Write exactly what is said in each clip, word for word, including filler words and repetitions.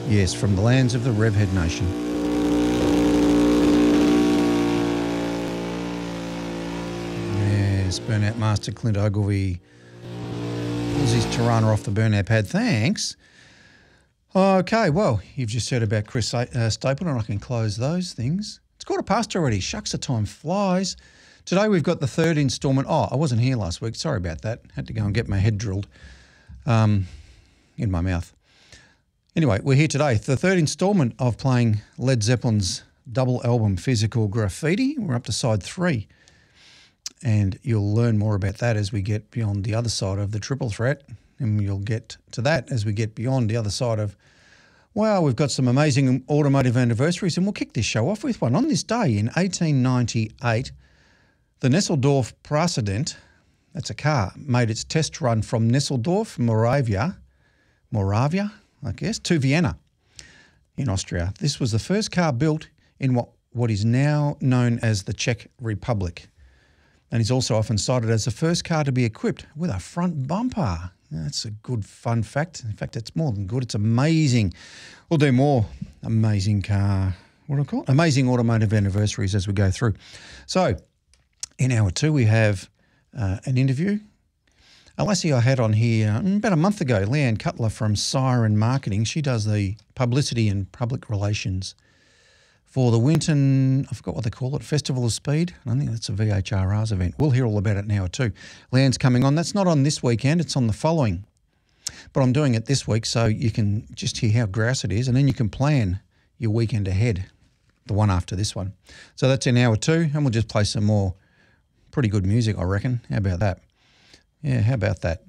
Yes, from the lands of the Revhead Nation. Yes, Burnout Master Clint Ogilvie pulls his Tirana off the burnout pad. Thanks. Okay, well, you've just heard about Chris uh, Stapleton. I can close those things. It's quarter past already. Shucks, the time flies. Today we've got the third instalment. Oh, I wasn't here last week. Sorry about that. Had to go and get my head drilled um, in my mouth. Anyway, we're here today. The third instalment of playing Led Zeppelin's double album, Physical Graffiti. We're up to side three. And you'll learn more about that as we get beyond the other side of the triple threat. And you'll get to that as we get beyond the other side of, well, we've got some amazing automotive anniversaries, and we'll kick this show off with one. On this day in eighteen ninety-eight, the Nesseldorf Präsident, that's a car, made its test run from Nesseldorf, Moravia, Moravia, I guess, to Vienna in Austria. This was the first car built in what, what is now known as the Czech Republic, and is also often cited as the first car to be equipped with a front bumper. That's a good fun fact. In fact, it's more than good. It's amazing. We'll do more amazing car, what do I call it? Amazing automotive anniversaries as we go through. So in hour two, we have uh, an interview. A lassie I had on here about a month ago, Leanne Cutler from Siren Marketing. She does the publicity and public relations for the Winton, I forgot what they call it, Festival of Speed. I think that's a V H R R's event. We'll hear all about it now too. Leanne's coming on. That's not on this weekend, it's on the following. But I'm doing it this week so you can just hear how grouse it is, and then you can plan your weekend ahead, the one after this one. So that's in hour two, and we'll just play some more pretty good music, I reckon. How about that? Yeah, how about that?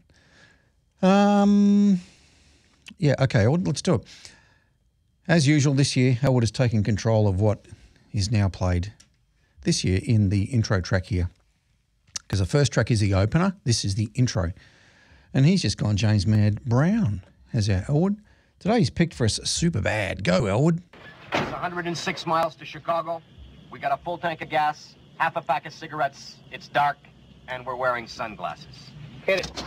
Um, yeah, okay, let's do it. As usual this year, Elwood has taken control of what is now played this year in the intro track here. Because the first track is the opener, this is the intro. And he's just gone James Mad Brown, has our Elwood. Today he's picked for us Super Bad. Go, Elwood. It's one hundred six miles to Chicago. We got a full tank of gas, half a pack of cigarettes, it's dark, and we're wearing sunglasses. Hit it.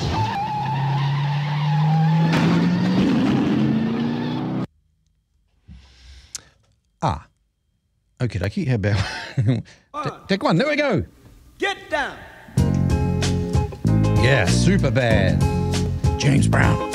Ah, okie dokie, how about... one. Take one, there we go. Get down. Yeah, Super Bad. James Brown.